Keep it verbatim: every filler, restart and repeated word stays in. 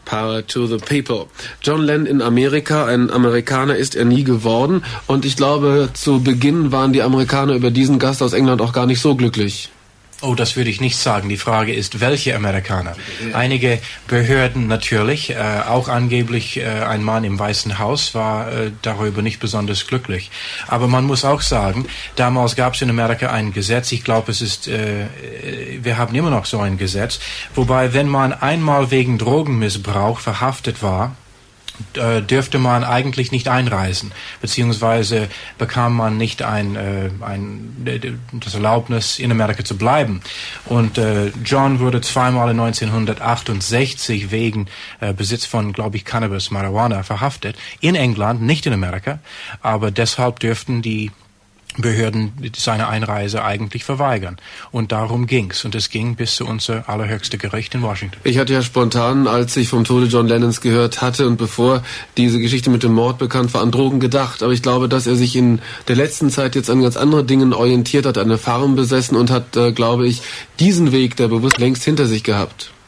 Power to the People. John Lennon in Amerika, ein Amerikaner ist er nie geworden. Und ich glaube, zu Beginn waren die Amerikaner über diesen Gast aus England auch gar nicht so glücklich. Oh, das würde ich nicht sagen. Die Frage ist, welche Amerikaner? Einige Behörden natürlich, äh, auch angeblich äh, ein Mann im Weißen Haus war äh, darüber nicht besonders glücklich. Aber man muss auch sagen, damals gab es in Amerika ein Gesetz, ich glaube, es ist, äh, wir haben immer noch so ein Gesetz, wobei, wenn man einmal wegen Drogenmissbrauch verhaftet war, dürfte man eigentlich nicht einreisen, beziehungsweise bekam man nicht ein, äh, ein das Erlaubnis, in Amerika zu bleiben. Und äh, John wurde zweimal in neunzehnhundertachtundsechzig wegen äh, Besitz von, glaube ich, Cannabis, Marihuana verhaftet, in England, nicht in Amerika, aber deshalb dürften die Behörden seine Einreise eigentlich verweigern. Und darum ging's. Und es ging bis zu unser allerhöchste Gericht in Washington. Ich hatte ja spontan, als ich vom Tode John Lennons gehört hatte und bevor diese Geschichte mit dem Mord bekannt war, an Drogen gedacht. Aber ich glaube, dass er sich in der letzten Zeit jetzt an ganz andere Dingen orientiert hat, eine Farm besessen und hat, äh, glaube ich, diesen Weg der bewusst längst hinter sich gehabt.